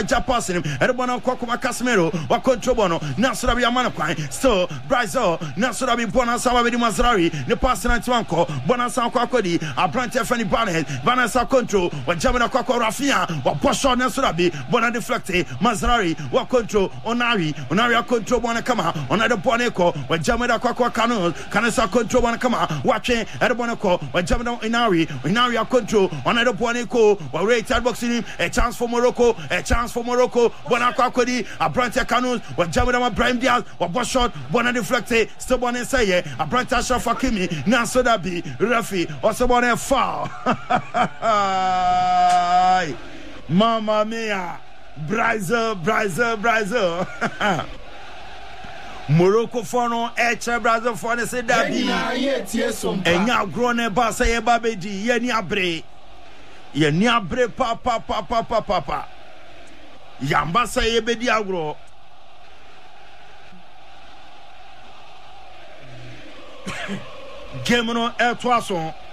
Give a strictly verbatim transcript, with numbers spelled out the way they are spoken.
Japasin him, Edbono Kokuma Casemiro, what control bono, Nasrabi Amanaquine, still Brazil, Nasrabi Bona Sababi Mazrari, the passing at Wanko, Bona Sankodi, a branch of any Barnet, Vanessa control, what Jamina Koko Rafia, what Posho Nasrabi, Bona deflecte, Mazrari, what control, Onari, Onaria control Bona Kama, Onada Boneco, what Jamina Koko Canoes, Canasa control Bona Kama, watching Edbonoco, what Jamina Inari, Inaria control, Onada Boneco, what Ray Tadboxing him, a chance for Morocco, a chance for Morocco, Bonaka Kodi, a branch of canoes, what Jamina Brahim Diaz, what Bosch shot, Bona deflecte, still Bona say, a branch of Shafakimi, Nasodabi, Rafi, or someone a foul. Mamma mia, Brazil, Brazil, Brazil. Morocco fono, Echa Brazil fono, say Dabi, and now grown a bassa, a baby, Yenia Bre, Yenia Bre, papa, papa, papa, papa. Yambasa yebedi agro Game no air toisson